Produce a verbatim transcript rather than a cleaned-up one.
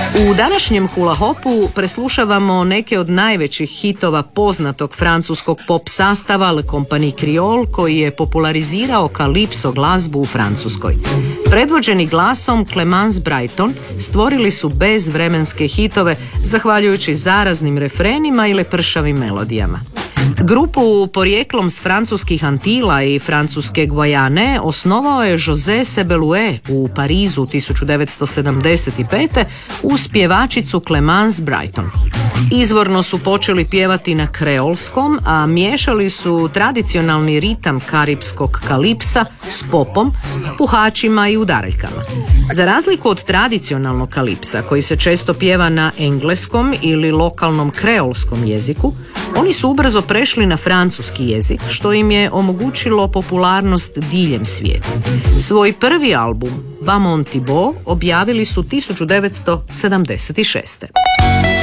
U današnjem hula hopu preslušavamo neke od najvećih hitova poznatog francuskog pop sastava Le Compagnie Creole, koji je popularizirao kalipso glazbu u Francuskoj. Predvođeni glasom Clemence Brighton stvorili su bezvremenske hitove zahvaljujući zaraznim refrenima ili pršavim melodijama. Grupu porijeklom s francuskih Antila i francuske Gvajane osnovao je José Sebelouet u Parizu tisuću devetsto sedamdeset pete uz pjevačicu Clemence Brighton. Izvorno su počeli pjevati na kreolskom, a miješali su tradicionalni ritam karipskog kalipsa s popom, puhačima i udaraljkama. Za razliku od tradicionalnog kalipsa, koji se često pjeva na engleskom ili lokalnom kreolskom jeziku, oni su ubrzo prešli na francuski jezik, što im je omogućilo popularnost diljem svijeta. Svoj prvi album, Ba mon Thibaut, objavili su tisuću devetsto sedamdeset šeste.